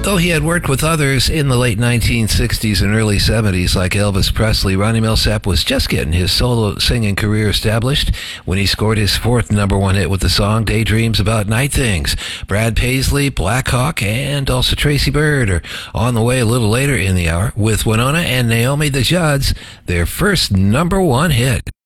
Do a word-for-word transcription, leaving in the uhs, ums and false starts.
Although he had worked with others in the late nineteen sixties and early seventies like Elvis Presley, Ronnie Milsap was just getting his solo singing career established when he scored his fourth number one hit with the song Daydreams About Night Things. Brad Paisley, Black Hawk, and also Tracy Byrd are on the way a little later in the hour with Winona and Naomi the Judds, their first number one hit.